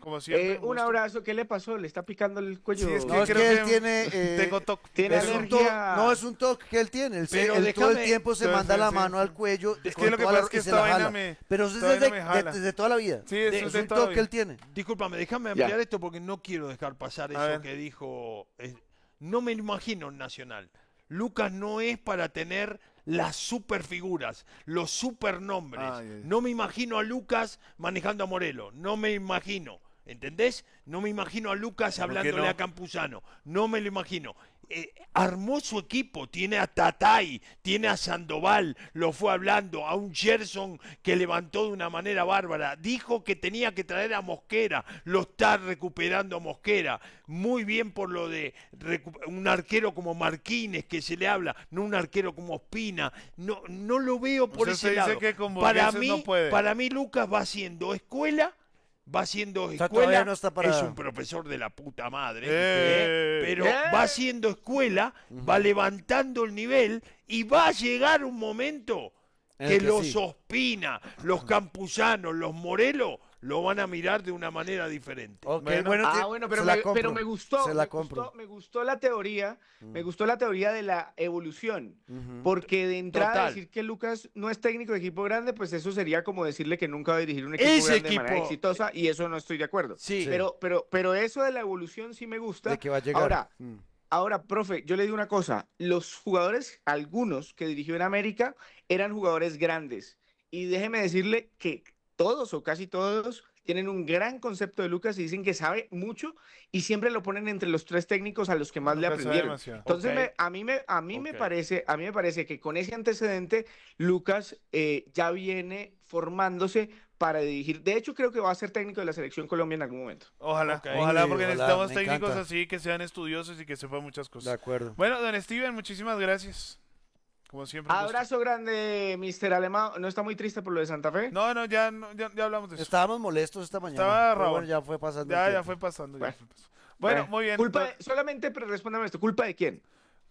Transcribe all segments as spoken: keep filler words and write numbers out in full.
como siempre. Eh, un abrazo, ¿qué le pasó? ¿Le está picando el cuello? Sí, es que No, es creo que él que tiene... eh, tengo toc. Tiene es un alergia. toque- no, es un toque que él tiene. Él, se- Pero él todo el déjame- tiempo se Sí, manda sí, la sí, mano sí. al cuello. Es con que lo que toda pasa la- es que y se esta la vaina jala. me- Pero eso es esta vaina desde, me de- jala. desde toda la vida. Sí, eso De- es es de un toda la toque que él vida. tiene. Discúlpame, déjame Ya. ampliar esto porque no quiero dejar pasar A eso ver. que dijo. eh, no me lo imagino en Nacional. Lucas no es para tener las superfiguras, los supernombres. Ay, ay. No me imagino a Lucas manejando a Morelo. No me imagino. ¿Entendés? No me imagino a Lucas ¿Cómo que hablándole no? a Campuzano. No me lo imagino. Eh, armó su equipo, tiene a Tatay, tiene a Sandoval, lo fue hablando, a un Gerson que levantó de una manera bárbara, dijo que tenía que traer a Mosquera, lo está recuperando a Mosquera, muy bien por lo de recu- un arquero como Marquínez que se le habla, no un arquero como Ospina, no, no lo veo por Usted ese se dice lado. que con Para burgueses mí, no puede. para mí Lucas va haciendo escuela, va haciendo sea, todavía escuela, no está para- es un profesor de la puta madre, Eh. ¿eh? pero Eh. va haciendo escuela, va levantando el nivel y va a llegar un momento En que, el que los sí. Ospina, los Campusanos, los Morelos lo van a mirar de una manera diferente. Ok, Bueno. bueno, Ah, te- bueno, pero se la me, compro. pero me gustó, Se la me compro. gustó, me gustó la teoría, me gustó la teoría de la evolución, Ujú. porque de entrada Total. decir que Lucas no es técnico de equipo grande, pues eso sería como decirle que nunca va a dirigir un equipo Ese grande de manera equipo- exitosa, y eso no estoy de acuerdo. Sí. Pero, pero, pero eso de la evolución sí me gusta. De que va a llegar. Ahora, Mm. Ahora, profe, yo le digo una cosa, los jugadores, algunos que dirigió en América, eran jugadores grandes. Y déjeme decirle que todos o casi todos tienen un gran concepto de Lucas y dicen que sabe mucho y siempre lo ponen entre los tres técnicos a los que más le Lucas sabe aprendieron. demasiado. Entonces, Ok. me- a mí, me, a mí me Ok. parece, a mí me parece que con ese antecedente, Lucas eh, ya viene formándose para dirigir. De hecho, creo que va a ser técnico de la selección Colombia en algún momento. Ojalá, Ok. ojalá, Sí, porque ojalá, necesitamos me técnicos encanta. así que sean estudiosos y que sepan muchas De cosas. acuerdo. Bueno, don Steven, muchísimas gracias. Como siempre. un gusto. Abrazo grande, mister Alemán. ¿No está muy triste por lo de Santa Fe? No, no, ya, no, ya, ya hablamos de eso. Estábamos molestos esta mañana. Estaba pero Raúl. bueno, ya fue pasando. el Ya, ya tiempo. fue pasando. ya Bueno. fue pasando. Bueno, Bueno, muy bien. Culpa don- de- solamente pero respóndame esto. ¿Culpa de quién?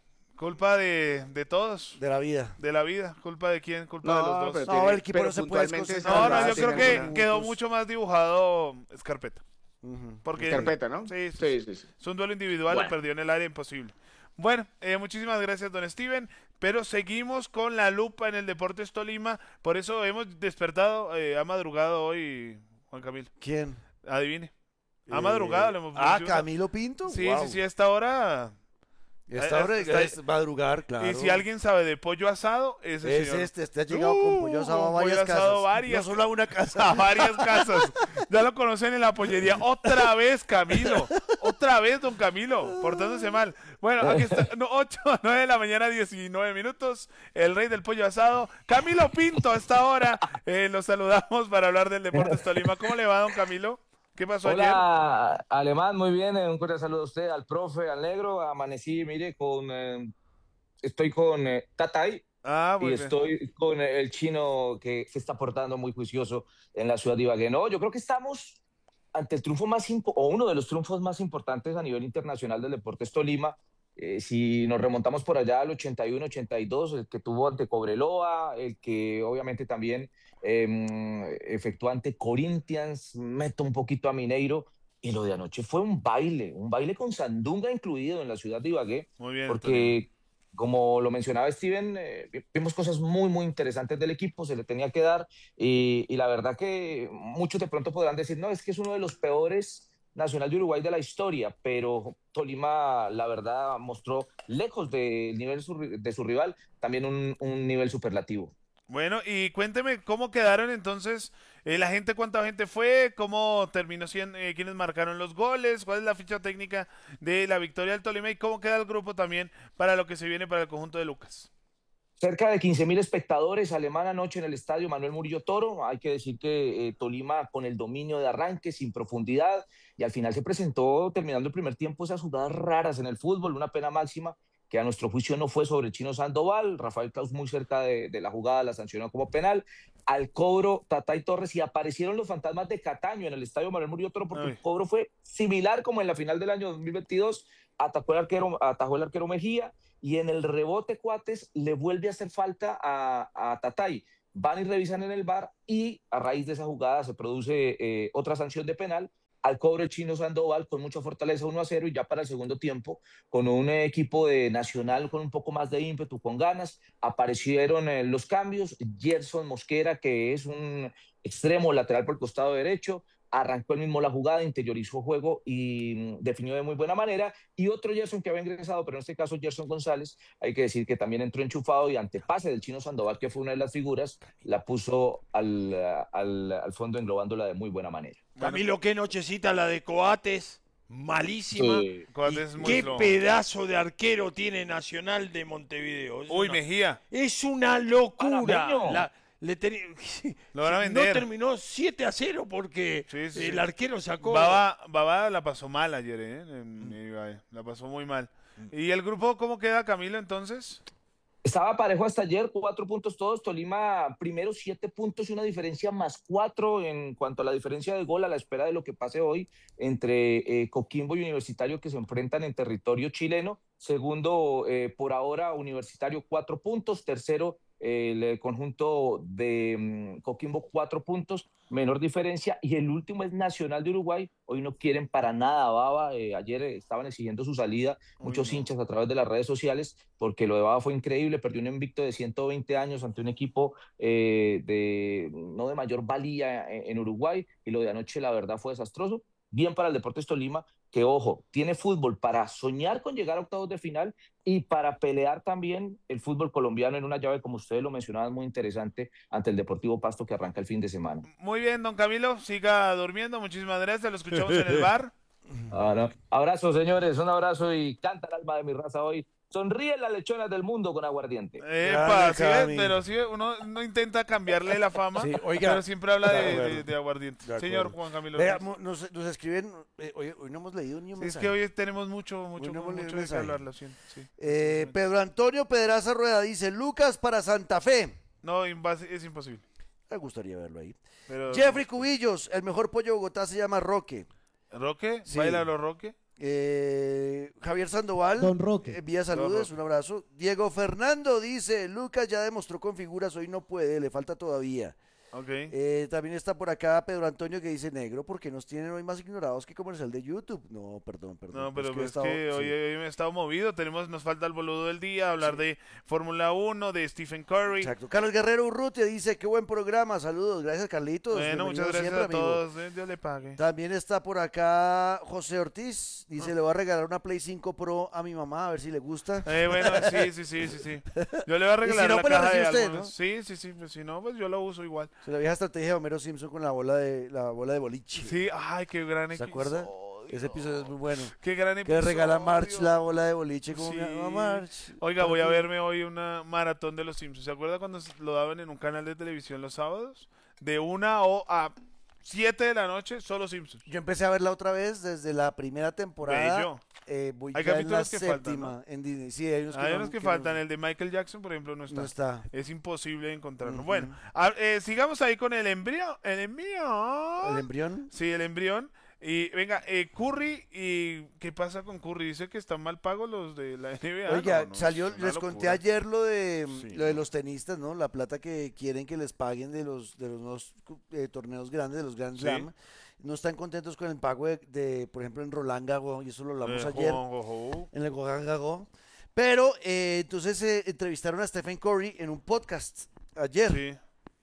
Culpa de, de todos. De la vida. De la vida. ¿Culpa de quién? Culpa de los dos. pero No, tiene- el equipo pero no se puede puntualmente desconcentrar. No, no, Santa yo Fe creo tiene que alguna- quedó mucho más dibujado Escarpeta. Ujú. Porque, Carpeta, ¿no? Sí, sí, Sí, sí. sí, sí. Es un duelo individual, Bueno. lo perdió en el área imposible. Bueno, eh, muchísimas gracias, don Steven. Pero seguimos con la lupa en el Deportes Tolima. Por eso hemos despertado, eh, ha madrugado hoy, Juan Camilo. ¿Quién? Adivine. Ha Eh, madrugado, le hemos Ah, pusimos a- Camilo Pinto. Sí, Wow. sí, sí, a esta hora. Esta Eh, hora está- es madrugar, claro. Y si alguien sabe de pollo asado, ese Es señor. este, este ha llegado con pollo asado a Uh, con pollo varias asado casas. varias- No solo a una A casa. varias casas. Ya lo conocen en la pollería. Otra vez, Camilo. Otra vez, don Camilo. Portándose mal. Bueno, aquí está. No, ocho, nueve de la mañana, diecinueve minutos. El rey del pollo asado. Camilo Pinto, a esta hora. Eh, los saludamos para hablar del Deportes Tolima. ¿Cómo le va, don Camilo? ¿Qué pasó ayer? Hola, Alemán, muy bien. eh, Un cordial saludo a usted, al profe, al negro. Amanecí, mire, con. eh, estoy con eh, Tatay Ah, y muy bien. estoy con eh, el chino que se está portando muy juicioso en la ciudad de Ibagué. No, yo creo que estamos ante el triunfo más impo- o uno de los triunfos más importantes a nivel internacional del Deportes Tolima. Eh, si nos remontamos por allá al ochenta y uno, ochenta y dos, el que tuvo ante Cobreloa, el que obviamente también eh, efectuó ante Corinthians, meto un poquito a Mineiro, y lo de anoche fue un baile, un baile con sandunga incluido en la ciudad de Ibagué, Muy bien. Tolima. porque como lo mencionaba Steven, eh, vimos cosas muy, muy interesantes del equipo, se le tenía que dar, y, y la verdad que muchos de pronto podrán decir, no, es que es uno de los peores Nacional de Uruguay de la historia, pero Tolima, la verdad, mostró lejos del nivel su- de su rival, también un, un nivel superlativo. Bueno, y cuénteme cómo quedaron entonces, eh, la gente, cuánta gente fue, cómo terminó siendo, eh, quiénes marcaron los goles, cuál es la ficha técnica de la victoria del Tolima y cómo queda el grupo también para lo que se viene para el conjunto de Lucas. Cerca de quince mil espectadores, Alemán anoche en el estadio Manuel Murillo Toro. Hay que decir que eh, Tolima con el dominio de arranque, sin profundidad, y al final se presentó, terminando el primer tiempo, esas jugadas raras en el fútbol, una pena máxima que a nuestro juicio no fue sobre el chino Sandoval. Rafael Claus muy cerca de, de la jugada la sancionó como penal. Al cobro, Tatay Torres, y aparecieron los fantasmas de Cataño en el estadio Manuel Murillo Toro, porque Ay. el cobro fue similar como en la final del año dos mil veintidós. Atacó el arquero, atajó el arquero Mejía, y en el rebote, Cuates, le vuelve a hacer falta a, a Tatay. Van y revisan en el V A R, y a raíz de esa jugada se produce eh, otra sanción de penal al cobro el Chino Sandoval con mucha fortaleza uno a cero y ya para el segundo tiempo con un equipo de Nacional con un poco más de ímpetu, con ganas, aparecieron eh, los cambios. Gerson Mosquera, que es un extremo lateral por el costado derecho, arrancó él mismo la jugada, interiorizó juego y mm, definió de muy buena manera. Y otro Gerson que había ingresado, pero en este caso Gerson González, hay que decir que también entró enchufado y ante pase del Chino Sandoval, que fue una de las figuras, la puso al, al, al fondo englobándola de muy buena manera. Camilo, qué nochecita la de Coates, malísima. Sí. Coates Y es muy qué flojo. pedazo de arquero tiene Nacional de Montevideo. Es Uy, una- Mejía. Es una locura. Panameño. La- le teni- Lo van a No vender. terminó siete a cero porque Sí, sí, el sí. arquero sacó. Baba, Baba la pasó mal ayer, ¿eh? En Ibae. La pasó muy mal. ¿Y el grupo cómo queda, Camilo, entonces? Estaba parejo hasta ayer, cuatro puntos todos. Tolima primero, siete puntos y una diferencia más cuatro en cuanto a la diferencia de gol a la espera de lo que pase hoy entre eh, Coquimbo y Universitario, que se enfrentan en territorio chileno. Segundo, eh, por ahora, Universitario cuatro puntos. Tercero, eh, el conjunto de um, Coquimbo cuatro puntos, menor diferencia. Y el último es Nacional de Uruguay. Hoy no quieren para nada Baba. Eh, ayer eh, estaban exigiendo su salida muchos Uy, no. hinchas a través de las redes sociales porque lo de Baba fue increíble. Perdió un invicto de ciento veinte años ante un equipo eh, de no de mayor valía en, en Uruguay, y lo de anoche la verdad fue desastroso. Bien para el Deportes Tolima, que ojo, tiene fútbol para soñar con llegar a octavos de final y para pelear también el fútbol colombiano en una llave, como ustedes lo mencionaban, muy interesante ante el Deportivo Pasto, que arranca el fin de semana. Muy bien, don Camilo. Siga durmiendo. Muchísimas gracias. Lo escuchamos en el bar. Ahora, abrazo, señores, un abrazo y canta el alma de mi raza hoy. Sonríen las lechonas del mundo con aguardiente. Epa, Grande, ¿sí ves? Cami. Pero sí, uno, uno intenta cambiarle la fama, Sí, oiga. pero siempre habla de, De acuerdo. de- de aguardiente. De acuerdo. Señor Juan Camilo. Vea, Ruiz. mo- nos, nos escriben, eh, hoy, hoy no hemos leído ni un Sí, es mensaje. que hoy tenemos mucho, mucho, no hemos leído mucho el de qué mensaje. hablar, lo siento. Sí. Eh, Pedro Antonio Pedraza Rueda dice, Lucas para Santa Fe. No, imbas- es imposible. Me gustaría verlo ahí. Pero, Jeffrey Cubillos, el mejor pollo de Bogotá se llama Roque. ¿Roque? Sí. ¿Baila los Roque? Eh, Javier Sandoval, Don Roque. envía saludos, Roque. un abrazo. Diego Fernando dice, Lucas ya demostró con figuras, hoy no puede, le falta todavía. Ok. Eh, también está por acá Pedro Antonio que dice, negro, ¿por qué nos tienen hoy más ignorados que comercial de YouTube? No, perdón, perdón. No, pero he es que, estado- hoy, sí. hoy me he estado movido. Tenemos, nos falta el boludo del día, hablar de Fórmula uno, de Stephen Curry. Exacto. Carlos Guerrero Urrutia dice, qué buen programa, saludos, gracias Carlitos. Bueno, muchas bienvenido gracias siempre, a amigo. todos. eh, Dios le pague. También está por acá José Ortiz, Ah. dice, le voy a regalar una Play cinco Pro a mi mamá, a ver si le gusta. Eh, bueno, sí, sí, sí, sí, sí. Yo le voy a regalar no, la pues la caja de recibe usted, álbumes. ¿no? Sí, sí, sí, pues si no, pues yo lo uso igual. Se la vieja estrategia de Homero Simpson con la bola de la bola de boliche. Sí, ay, qué gran ¿Se episodio. acuerda? Ese episodio es muy bueno. Qué gran Que episodio. le regala March la bola de boliche como Sí. mi mamá March. Oiga, voy a verme hoy una maratón de los Simpsons. ¿Se acuerda cuando lo daban en un canal de televisión los sábados? De una o a siete de la noche, solo Simpsons. Yo empecé a verla otra vez desde la primera temporada. Bello. Eh, voy Hay ya en la capítulos que faltan, séptima ¿no? en Disney. Sí, hay unos que, Hay no- unos que que faltan. no, El de Michael Jackson, por ejemplo, no está. no está. Es imposible encontrarlo. Ujú. Bueno, a- eh, sigamos ahí con el embrión. El embrión. El embrión. Sí, el embrión. Y venga, eh, Curry, ¿y qué pasa con Curry? Dice que están mal pagos los de la N B A. Oiga, No, no, salió, es una les conté locura. ayer lo de Sí, lo de no. los tenistas, ¿no? La plata que quieren que les paguen de los de los nuevos, eh, torneos grandes, de los Grand Sí. Slam. No están contentos con el pago de, de, por ejemplo, en Roland Garros, y eso lo hablamos Eh, ayer. jo, jo, jo. En el Roland Garros. Pero eh, entonces eh, entrevistaron a Stephen Curry en un podcast ayer Sí.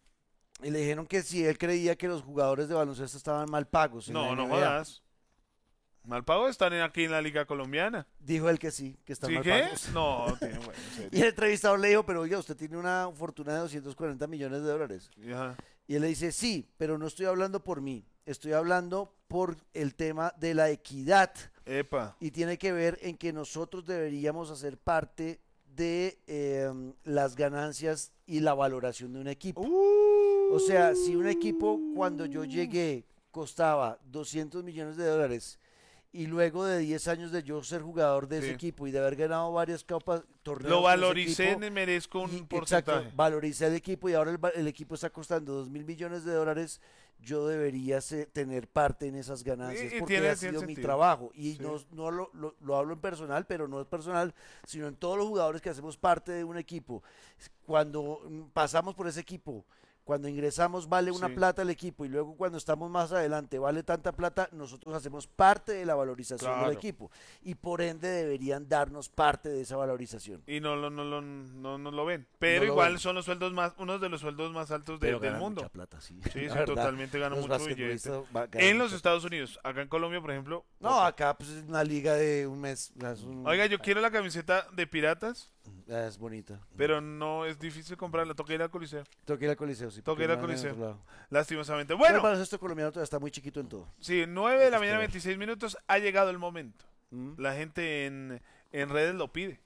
y le dijeron que si él creía que los jugadores de baloncesto estaban mal pagos. en la No, no N B A. jodas. Mal pagos están en- aquí en la Liga Colombiana. Dijo él que sí, que están ¿Sí mal qué? pagos. No, tiene, bueno, en serio. Y el entrevistador le dijo, pero oiga, usted tiene una fortuna de doscientos cuarenta millones de dólares. Ajá. Y él le dice, sí, pero no estoy hablando por mí, estoy hablando por el tema de la equidad. Epa. Y tiene que ver en que nosotros deberíamos hacer parte de eh, las ganancias y la valoración de un equipo. O sea, si un equipo cuando yo llegué costaba doscientos millones de dólares y luego de diez años de yo ser jugador de ese Sí. equipo y de haber ganado varias copas, torneos Lo con ese valoricé, equipo, merezco un y- porcentaje. Exacto, valoricé el equipo y ahora el, va- el equipo está costando dos mil millones de dólares, yo debería se- tener parte en esas ganancias Y- y porque tiene- ha tiene sido mi sentido. trabajo. Y Sí. no, no lo, lo- lo hablo en personal, pero no es personal, sino en todos los jugadores que hacemos parte de un equipo. Cuando mm, pasamos por ese equipo, cuando ingresamos vale una Sí. plata al equipo y luego cuando estamos más adelante vale tanta plata, nosotros hacemos parte de la valorización Claro. del equipo y por ende deberían darnos parte de esa valorización. Y no, lo- no, lo- no, no lo ven. Pero No lo igual ven. son los sueldos más, unos de los sueldos más altos de- Pero del ganan mundo. mucha plata, sí. Sí, La sí, verdad, totalmente ganan los mucho billete. basquetbolistas va- ganan En los mucha- Estados Unidos, acá en Colombia, por ejemplo. No, poco. acá pues, es una liga de un mes. o sea, es un- Oiga, yo quiero la camiseta de Piratas, ah, es bonita. pero no es difícil comprarla. Toca ir al Coliseo, Tengo que ir al Coliseo, sí. Toca porque ir al no hay en Coliseo. otro lado. lastimosamente. Pero Bueno, el baloncesto colombiano todavía está muy chiquito en todo. sí, nueve de la Hay que mañana, esperar. veintiséis minutos, ha llegado el momento. ¿Mm? La gente en, en redes lo pide.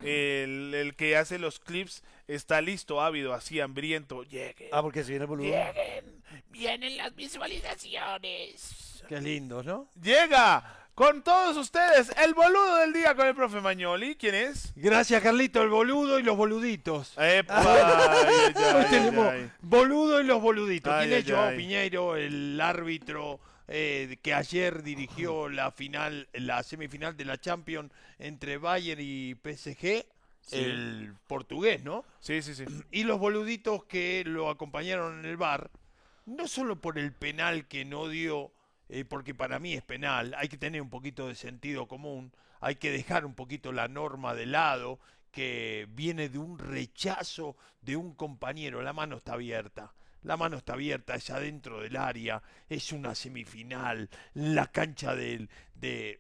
El, el que hace los clips está listo, ávido, así, hambriento. Lleguen, Ah, porque si viene el boludo. lleguen, vienen las visualizaciones. Qué lindo, ¿no? Llega con todos ustedes el boludo del día con el profe Mañoli. ¿Quién es? Gracias, Carlito, el boludo y los boluditos. ¡Epa! Ay, ay, Hoy ay, tenemos ay. boludo y los boluditos. Ay, ¿Quién ay, es Joao ay. Piñeiro, el árbitro eh, que ayer dirigió la final, la semifinal de la Champions entre Bayern y P S G? El portugués, ¿no? Sí, sí, sí. Y los boluditos que lo acompañaron en el bar, no solo por el penal que no dio, eh, porque para mí es penal, hay que tener un poquito de sentido común, hay que dejar un poquito la norma de lado, que viene de un rechazo de un compañero, la mano está abierta. La mano está abierta, es adentro del área, es una semifinal, la cancha del... De,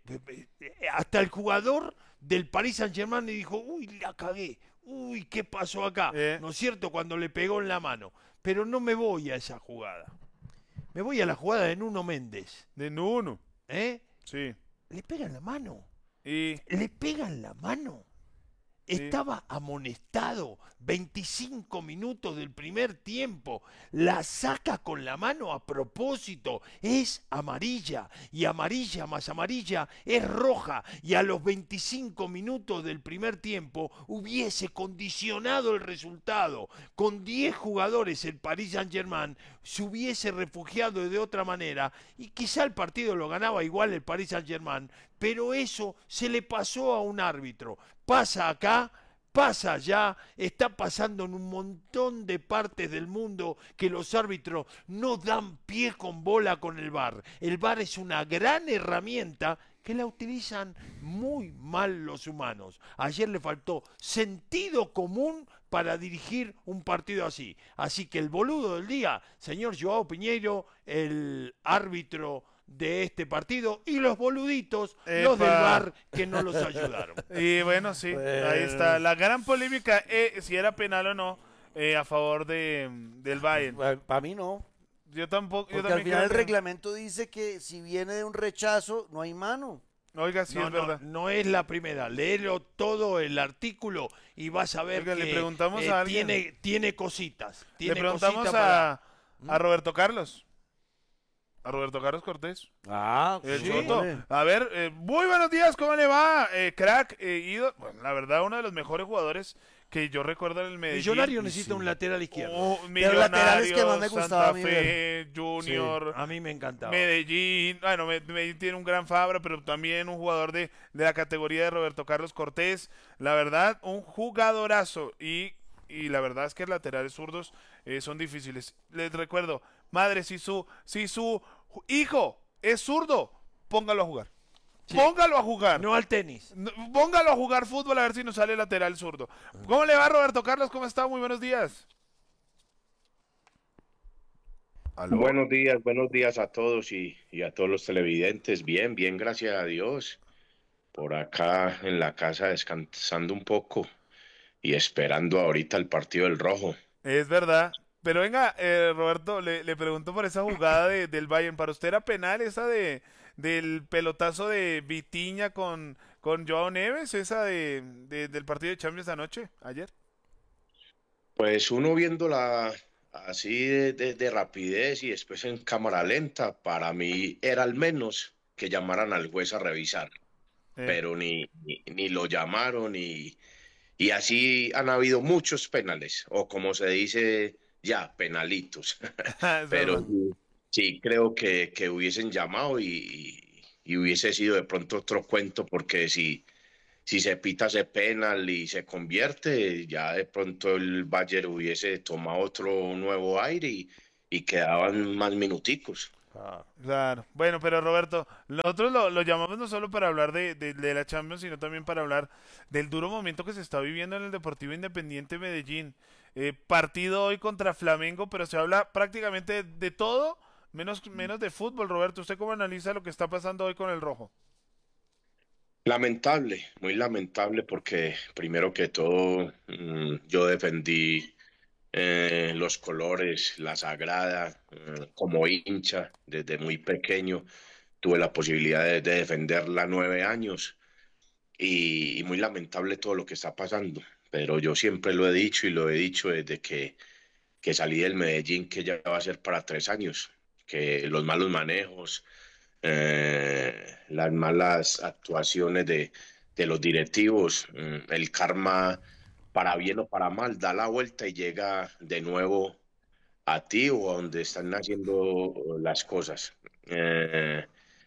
hasta el jugador del Paris Saint-Germain le dijo, uy, la cagué, uy, ¿qué pasó acá? Eh. ¿No es cierto? Cuando le pegó en la mano. Pero no me voy a esa jugada. Me voy a la jugada de Nuno Méndez. De Nuno. ¿Eh? Sí. Le pegan la mano. Y Le pegan la mano. Sí. Estaba amonestado veinticinco minutos del primer tiempo. La saca con la mano a propósito. Es amarilla. Y amarilla más amarilla es roja. Y a los veinticinco minutos del primer tiempo hubiese condicionado el resultado. Con diez jugadores el Paris Saint-Germain se hubiese refugiado de otra manera. Y quizá el partido lo ganaba igual el Paris Saint-Germain. Pero eso se le pasó a un árbitro. Pasa acá, pasa allá, está pasando en un montón de partes del mundo que los árbitros no dan pie con bola con el V A R. El V A R es una gran herramienta que la utilizan muy mal los humanos. Ayer le faltó sentido común para dirigir un partido así. Así que el boludo del día, señor Joao Piñeiro, el árbitro de este partido, y los boluditos, los del Epa. V A R, que no los ayudaron. Y bueno, sí, ahí está. La gran polémica, eh, si era penal o no, eh, a favor de, del Bayern. Para mí no. Yo tampoco, yo Porque al también final el creo que- reglamento dice que si viene de un rechazo, no hay mano. Oiga, sí, no, es no, verdad. no es la primera. Léelo todo el artículo y vas a ver Oiga, que le preguntamos eh, a alguien. tiene, tiene cositas. Le Tiene preguntamos cositas para- a, a Roberto Carlos. A Roberto Carlos Cortés. Ah, El Sí. Choto. A ver, eh, muy buenos días, ¿cómo le va? Eh, crack, eh, ídolo- bueno, la verdad, uno de los mejores jugadores que yo recuerdo en el Medellín. Millonario necesita un lateral izquierdo. Oh, Pero laterales que más me Millonarios, gustaba a Santa mí Fe, Junior, A mí me encantaba. Medellín. Bueno, Me- Medellín tiene un gran Fabra, pero también un jugador de, de la categoría de Roberto Carlos Cortés. La verdad, un jugadorazo. Y, y la verdad es que laterales zurdos eh, son difíciles. Les recuerdo, madre, si su, si su ju- hijo es zurdo, póngalo a jugar. Sí. Póngalo a jugar. No al tenis. No, Póngalo a jugar fútbol a ver si nos sale lateral zurdo. ¿Cómo le va, Roberto Carlos? ¿Cómo está? Muy buenos días. ¿Aló? Buenos días, buenos días a todos y, y a todos los televidentes. Bien, bien, gracias a Dios. Por acá en la casa descansando un poco y esperando ahorita el partido del Rojo. Es verdad. Pero venga, eh, Roberto, le, le pregunto por esa jugada de- del Bayern. ¿Para usted era penal esa de del pelotazo de Vitinha con, con Joao Neves? ¿Esa de, de- del partido de Champions anoche, ayer? Pues uno viéndola así de, de- de rapidez y después en cámara lenta, para mí era al menos que llamaran al juez a revisar, Eh, pero ni, ni, ni lo llamaron y, y así han habido muchos penales, o como se dice ya, penalitos. es Pero verdad. sí, sí, creo que, que hubiesen llamado y, y- y hubiese sido de pronto otro cuento, porque si, si se pita ese penal y se convierte, ya de pronto el Bayern hubiese tomado otro nuevo aire y, y quedaban más minuticos. Ah, Claro. Bueno, pero Roberto, nosotros lo, lo llamamos no solo para hablar de, de- de la Champions, sino también para hablar del duro momento que se está viviendo en el Deportivo Independiente Medellín. Eh, partido hoy contra Flamengo, pero se habla prácticamente de, de todo, menos, menos de fútbol, Roberto. ¿Usted cómo analiza lo que está pasando hoy con el Rojo? Lamentable, muy lamentable porque primero que todo mm, yo defendí eh, los colores, la sagrada, eh, como hincha desde muy pequeño. Tuve la posibilidad de, de defenderla nueve años y, y muy lamentable todo lo que está pasando. Pero yo siempre lo he dicho y lo he dicho desde que, que salí del Medellín, que ya va a ser para tres años, que los malos manejos, eh, las malas actuaciones de, de los directivos, mm, el karma para bien o para mal da la vuelta y llega de nuevo a ti o a donde están haciendo las cosas. Eh,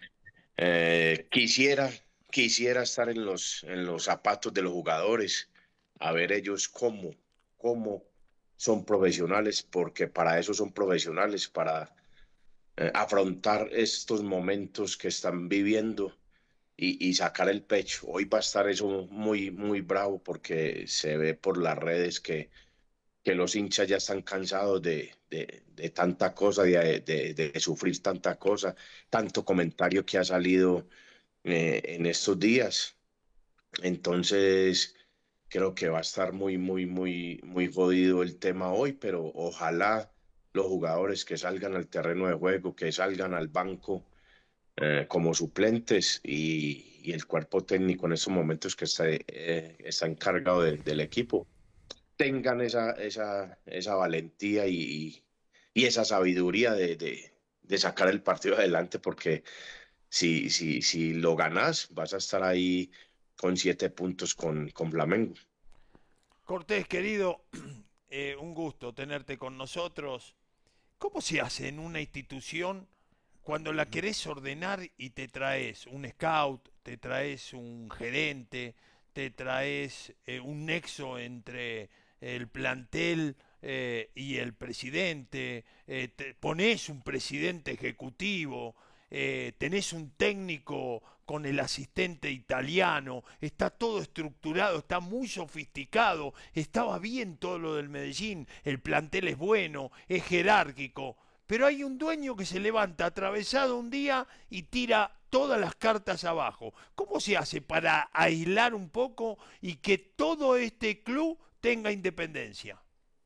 eh, quisiera, quisiera estar en los, en los zapatos de los jugadores, a ver ellos cómo, cómo son profesionales, porque para eso son profesionales, para eh, afrontar estos momentos que están viviendo y, y sacar el pecho. Hoy va a estar eso muy, muy bravo porque se ve por las redes que, que los hinchas ya están cansados de, de, de tanta cosa, de, de, de sufrir tanta cosa, tanto comentario que ha salido eh, en estos días. Entonces, creo que va a estar muy, muy, muy, muy jodido el tema hoy, pero ojalá los jugadores que salgan al terreno de juego, que salgan al banco eh, como suplentes y, y el cuerpo técnico en estos momentos que está, eh, está encargado de- del equipo, tengan esa, esa, esa valentía y, y esa sabiduría de, de, de sacar el partido adelante, porque si, si, si lo ganas, vas a estar ahí con siete puntos con, con Flamengo. Cortés, querido, eh, un gusto tenerte con nosotros. ¿Cómo se hace en una institución cuando la querés ordenar y te traes un scout, te traes un gerente, te traes eh, un nexo entre el plantel eh, y el presidente, eh, te pones un presidente ejecutivo, eh, tenés un técnico con el asistente italiano, está todo estructurado, está muy sofisticado, estaba bien todo lo del Medellín, el plantel es bueno, es jerárquico, pero hay un dueño que se levanta atravesado un día y tira todas las cartas abajo. ¿Cómo se hace para aislar un poco y que todo este club tenga independencia?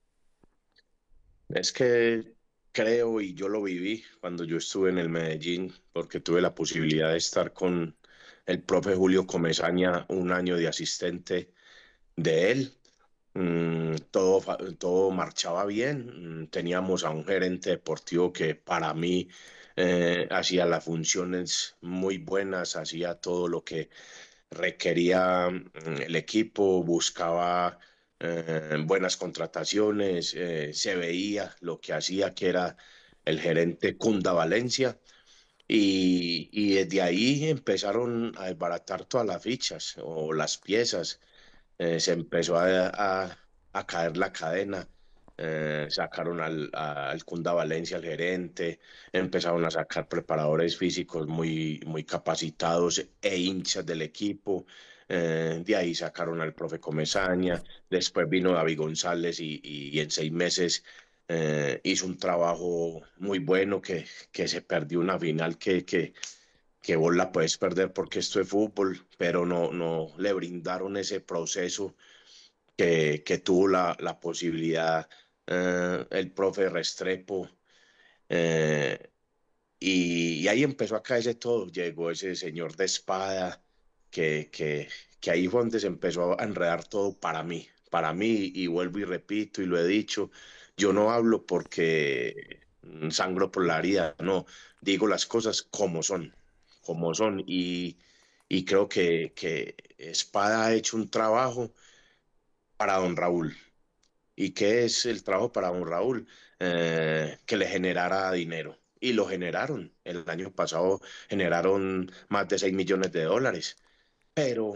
Es que creo, y yo lo viví cuando yo estuve en el Medellín, porque tuve la posibilidad de estar con el profe Julio Comesaña un año de asistente de él. Mm, todo, fa- todo marchaba bien. Mm, teníamos a un gerente deportivo que para mí eh, hacía las funciones muy buenas, hacía todo lo que requería mm, el equipo, buscaba eh, buenas contrataciones, eh, se veía lo que hacía, que era el gerente Cunda Valencia. Y, y desde ahí empezaron a desbaratar todas las fichas o las piezas. Eh, se empezó a, a- a caer la cadena. Eh, sacaron al, a- al Cunda Valencia, al gerente, empezaron a sacar preparadores físicos muy, muy capacitados e hinchas del equipo. Eh, de ahí sacaron al profe Comesaña, después vino David González y, y- y en seis meses eh, hizo un trabajo muy bueno que, que se perdió una final que, que, que vos la puedes perder porque esto es fútbol, pero no, no le brindaron ese proceso que, que tuvo la, la posibilidad eh, el profe Restrepo. eh, y, y ahí empezó a caerse todo. Llegó ese señor de espada que, que, que ahí fue donde se empezó a enredar todo para mí. Para mí, y vuelvo y repito, y lo he dicho, yo no hablo porque mm, sangro por la herida, no, digo las cosas como son, como son. Y, y creo que, que Espada ha hecho un trabajo para don Raúl. ¿Y qué es el trabajo para don Raúl? Eh, que le generara dinero. Y lo generaron. El año pasado generaron más de seis millones de dólares. Pero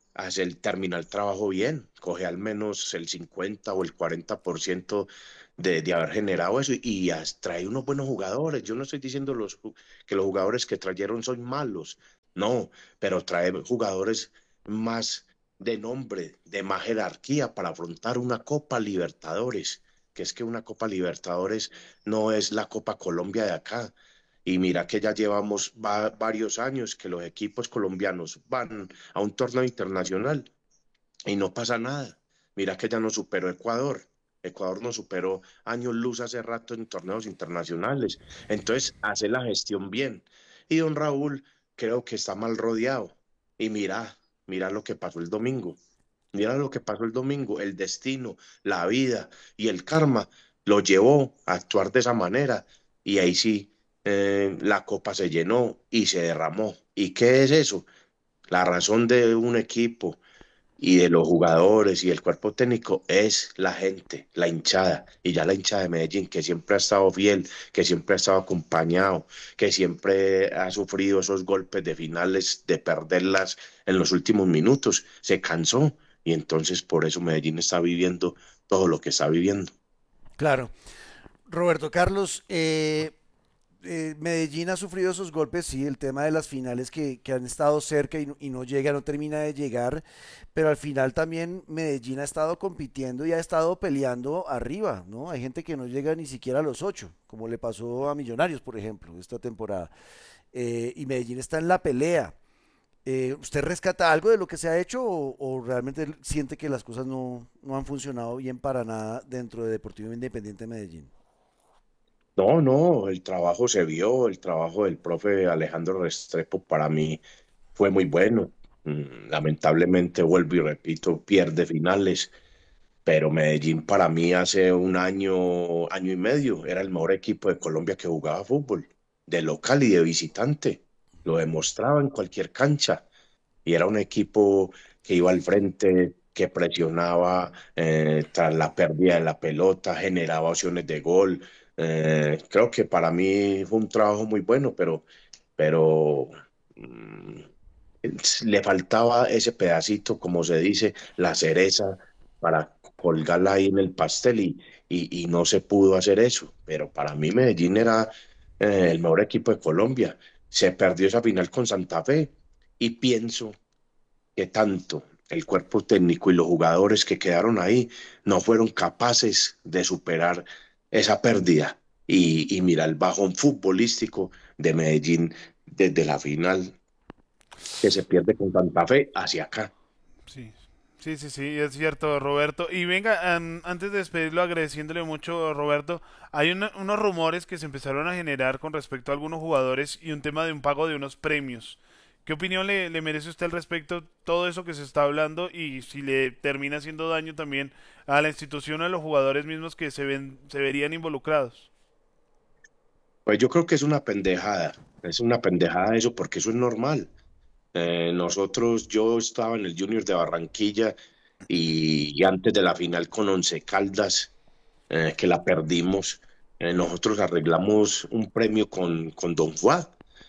hacer, terminar el trabajo bien, coge al menos el cincuenta o el cuarenta por ciento de, de haber generado eso y, y as- trae unos buenos jugadores. Yo no estoy diciendo los, ju- que los jugadores que trajeron son malos, no, pero trae jugadores más de nombre, de más jerarquía para afrontar una Copa Libertadores, que es que una Copa Libertadores no es la Copa Colombia de acá. Y mira que ya llevamos va- varios años que los equipos colombianos van a un torneo internacional y no pasa nada. Mira que ya nos superó Ecuador. Ecuador nos superó años luz hace rato en torneos internacionales. Entonces, hace la gestión bien. Y don Raúl creo que está mal rodeado. Y mira, mira lo que pasó el domingo. Mira lo que pasó el domingo. El destino, la vida y el karma lo llevó a actuar de esa manera. Y ahí sí, eh, la copa se llenó y se derramó. ¿Y qué es eso? La razón de un equipo y de los jugadores y el cuerpo técnico es la gente, la hinchada, y ya la hinchada de Medellín, que siempre ha estado fiel, que siempre ha estado acompañado, que siempre ha sufrido esos golpes de finales, de perderlas en los últimos minutos, se cansó, y entonces por eso Medellín está viviendo todo lo que está viviendo. Claro. Roberto Carlos, eh, eh, Medellín ha sufrido esos golpes, sí, el tema de las finales que, que han estado cerca y no, y no llega, no termina de llegar, pero al final también Medellín ha estado compitiendo y ha estado peleando arriba, ¿no? Hay gente que no llega ni siquiera a los ocho, como le pasó a Millonarios, por ejemplo, esta temporada. Eh, y Medellín está en la pelea. Eh, ¿usted rescata algo de lo que se ha hecho o, o realmente siente que las cosas no, no han funcionado bien para nada dentro de Deportivo Independiente de Medellín? No, no, el trabajo se vio, el trabajo del profe Alejandro Restrepo para mí fue muy bueno. Mm, Lamentablemente, vuelvo y repito, pierde finales, pero Medellín para mí hace un año, año y medio, era el mejor equipo de Colombia que jugaba fútbol, de local y de visitante. Lo demostraba en cualquier cancha y era un equipo que iba al frente, que presionaba eh, tras la pérdida de la pelota, generaba opciones de gol. Eh, creo que para mí fue un trabajo muy bueno, pero, pero mm, le faltaba ese pedacito, como se dice, la cereza para colgarla ahí en el pastel y, y, y no se pudo hacer eso. Pero para mí Medellín era eh, el mejor equipo de Colombia. Se perdió esa final con Santa Fe y pienso que tanto el cuerpo técnico y los jugadores que quedaron ahí no fueron capaces de superar esa pérdida. Y, y mira el bajón futbolístico de Medellín desde la final que se pierde con Santa Fe hacia acá. Sí, sí, sí, sí, es cierto, Roberto. Y venga, am, antes de despedirlo, agradeciéndole mucho, Roberto, hay una- unos rumores que se empezaron a generar con respecto a algunos jugadores y un tema de un pago de unos premios. ¿Qué opinión le, le merece usted al respecto todo eso que se está hablando y si le termina haciendo daño también a la institución o a los jugadores mismos que se ven, se verían involucrados? Pues yo creo que es una pendejada, es una pendejada eso porque eso es normal. Eh, nosotros, yo estaba en el Junior de Barranquilla y, y antes de la final con Once Caldas, eh, que la perdimos, eh, nosotros arreglamos un premio con, con Don Fuad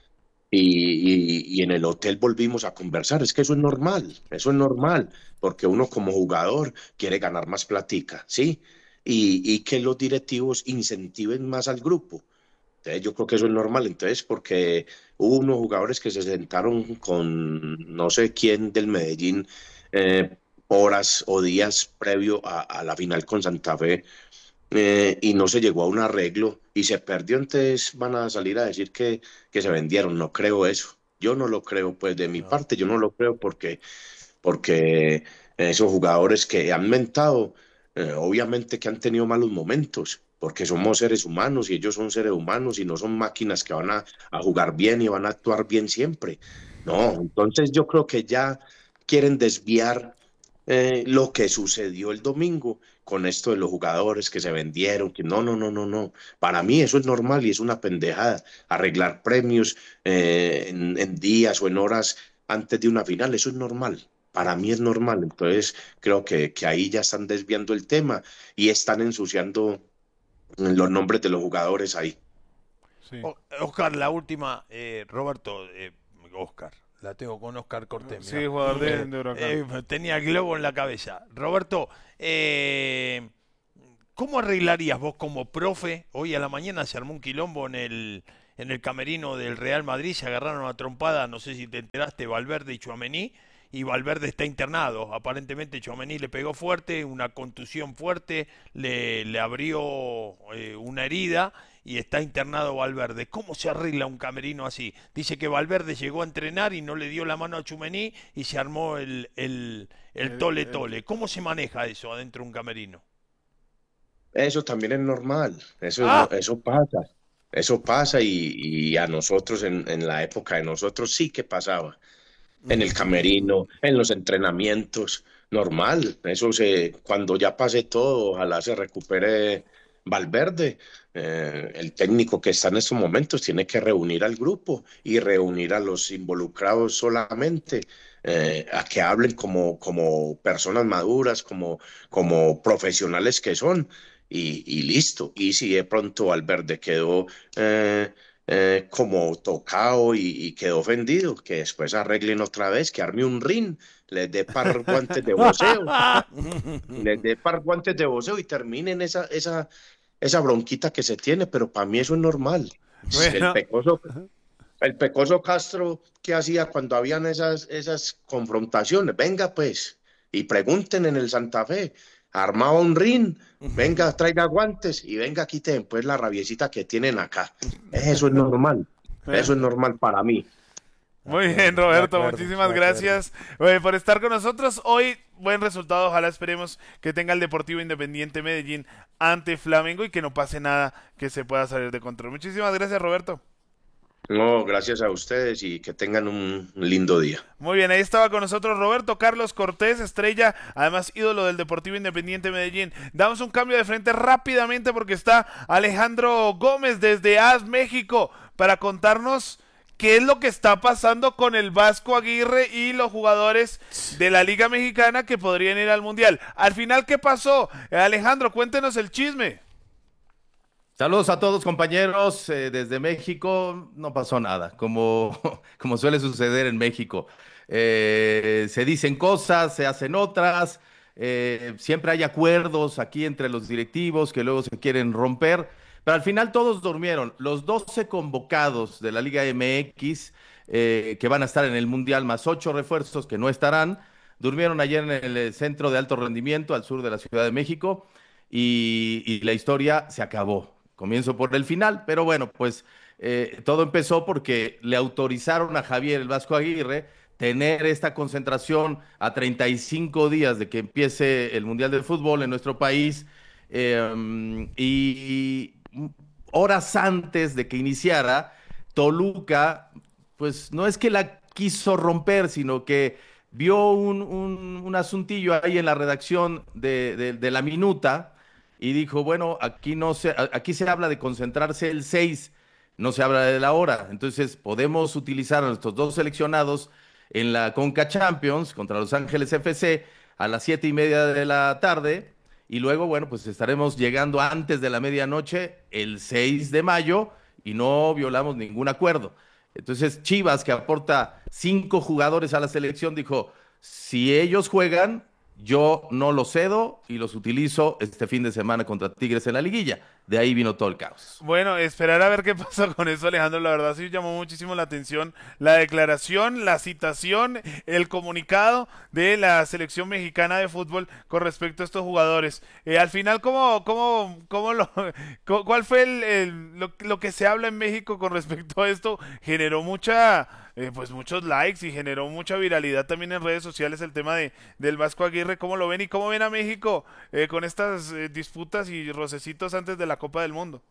y, y, y en el hotel volvimos a conversar. Es que eso es normal, eso es normal, porque uno como jugador quiere ganar más platica, ¿sí? Y, y que los directivos incentiven más al grupo. Entonces, yo creo que eso es normal. Entonces, porque hubo unos jugadores que se sentaron con no sé quién del Medellín eh, horas o días previo a, a la final con Santa Fe eh, y no se llegó a un arreglo y se perdió, entonces van a salir a decir que, que se vendieron. No creo eso. Yo no lo creo, pues de mi No. parte, yo no lo creo porque, porque esos jugadores que han mentado, eh, obviamente que han tenido malos momentos, porque somos seres humanos y ellos son seres humanos y no son máquinas que van a, a jugar bien y van a actuar bien siempre. No, entonces yo creo que ya quieren desviar eh, lo que sucedió el domingo con esto de los jugadores que se vendieron, que no, no, no, no, no. Para mí eso es normal y es una pendejada. Arreglar premios eh, en, en días o en horas antes de una final, eso es normal. Para mí es normal. Entonces creo que, que ahí ya están desviando el tema y están ensuciando los nombres de los jugadores ahí. Sí. O- Oscar, la última, eh, Roberto, eh, Oscar. La tengo con Oscar Cortés. Sí, mirá. jugador de, Eh, de Huracán. eh, tenía globo en la cabeza. Roberto, eh, ¿cómo arreglarías vos como profe? Hoy a la mañana se armó un quilombo en el, en el camerino del Real Madrid, se agarraron a trompada, no sé si te enteraste, Valverde y Tchouaméni, y Valverde está internado. Aparentemente Tchouaméni le pegó fuerte, una contusión fuerte, le, le abrió eh, una herida y está internado Valverde. ¿Cómo se arregla un camerino así? Dice que Valverde llegó a entrenar y no le dio la mano a Tchouaméni y se armó el, el, el tole tole. ¿Cómo se maneja eso adentro de un camerino? Eso también es normal, eso, es Ah, no- eso pasa, eso pasa y, y a nosotros en, en la época de nosotros sí que pasaba, en el camerino, en los entrenamientos, normal, eso se, cuando ya pase todo, ojalá se recupere Valverde, eh, el técnico que está en estos momentos tiene que reunir al grupo y reunir a los involucrados solamente. eh, a que hablen como, como personas maduras, como, como profesionales que son, y, y listo. Y si de pronto Valverde quedó eh, eh, como tocado y, y quedó ofendido, que después arreglen otra vez, que arme un ring, les dé par guantes de voceo, les dé par guantes de voceo y terminen esa, esa, esa bronquita que se tiene, pero para mí eso es normal. El Bueno, pecoso, el pecoso Castro, ¿qué hacía cuando habían esas, esas confrontaciones? Venga pues, y pregunten en el Santa Fe, armaba un ring, venga, traiga guantes y venga, quiten pues la rabiecita que tienen acá. Eso es normal, eso es normal para mí. muy De bien, acuerdo, de Roberto, acuerdo, muchísimas de acuerdo. gracias eh, por estar con nosotros. Hoy, buen resultado, ojalá esperemos que tenga el Deportivo Independiente Medellín ante Flamengo y que no pase nada que se pueda salir de control. Muchísimas gracias, Roberto. No, gracias a ustedes y que tengan un lindo día. Muy bien, ahí estaba con nosotros Roberto Carlos Cortés, estrella, además ídolo del Deportivo Independiente Medellín. Damos un cambio de frente rápidamente porque está Alejandro Gómez desde A S México para contarnos qué es lo que está pasando con el Vasco Aguirre y los jugadores de la Liga Mexicana que podrían ir al Mundial. Al final, ¿qué pasó? Eh, Alejandro, cuéntenos el chisme. Saludos a todos compañeros eh, desde México. No pasó nada, como, como suele suceder en México. Eh, se dicen cosas, se hacen otras. eh, siempre hay acuerdos aquí entre los directivos que luego se quieren romper, pero al final todos durmieron. Los doce convocados de la Liga M X eh, que van a estar en el Mundial, más ocho refuerzos que no estarán, durmieron ayer en el centro de alto rendimiento al sur de la Ciudad de México y, y la historia se acabó. Comienzo por el final, pero bueno, pues eh, todo empezó porque le autorizaron a Javier el Vasco Aguirre tener esta concentración a treinta y cinco días de que empiece el Mundial de Fútbol en nuestro país eh, y horas antes de que iniciara, Toluca, pues no es que la quiso romper, sino que vio un, un, un asuntillo ahí en la redacción de, de, de la minuta y dijo, bueno, aquí no se, aquí se habla de concentrarse el seis, no se habla de la hora. Entonces podemos utilizar a nuestros dos seleccionados en la Conca Champions contra Los Ángeles F C a las siete y media de la tarde. Y luego, bueno, pues estaremos llegando antes de la medianoche el seis de mayo y no violamos ningún acuerdo. Entonces Chivas, que aporta cinco jugadores a la selección, dijo, si ellos juegan, yo no los cedo y los utilizo este fin de semana contra Tigres en la liguilla. De ahí vino todo el caos. Bueno, esperar a ver qué pasa con eso, Alejandro. La verdad sí llamó muchísimo la atención la declaración, la citación, el comunicado de la selección mexicana de fútbol con respecto a estos jugadores. Eh, al final, ¿cómo, cómo, cómo lo, cu- ¿cuál fue el, el- lo, lo que se habla en México con respecto a esto? Generó mucha, eh, pues muchos likes y generó mucha viralidad también en redes sociales el tema de, del Vasco Aguirre. ¿Cómo lo ven y cómo ven a México eh, con estas eh, disputas y rocecitos antes de la Copa del Mundo?